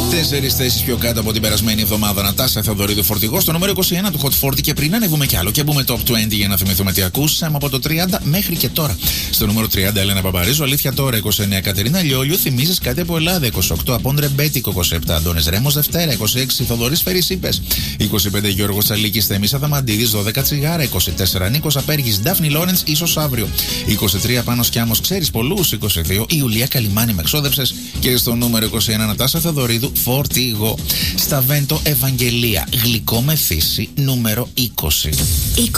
4 θέσεις πιο κάτω από την περασμένη εβδομάδα. Νατάσα Θεοδωρίδου Φορτηγό στο νούμερο 21 του Hot 40. Και πριν ανεβούμε κι άλλο και μπούμε top 20 για να θυμηθούμε τι ακούσαμε από το 30 μέχρι και τώρα. Στο νούμερο 30 Έλενα Παπαρίζου, Αλήθεια τώρα 29 Κατερίνα Λιόλιου, Θυμίζεις κάτι από Ελλάδα 28 Απόντρε Μπέτικο 27 Αντώνης Ρέμος Δευτέρα 26 Θοδωρής Φερρυσίπες 25 Γιώργος Τσαλίκης Θέμης Αδαμαντίδης 12 Τσιγάρα 24 Νίκος Απέργης Ντάφνη Λόρεντς Ίσως αύριο 23 Πάνος Κιάμος Ξέρεις πολλούς 22 Ιουλία Καλιμάνη με εξόδεψες και στο νούμερο 21 Νατάσα Θεοδωρίδου Φορτηγό. Στα Βέντο Ευαγγελία Γλυκό με φύση νούμερο 20.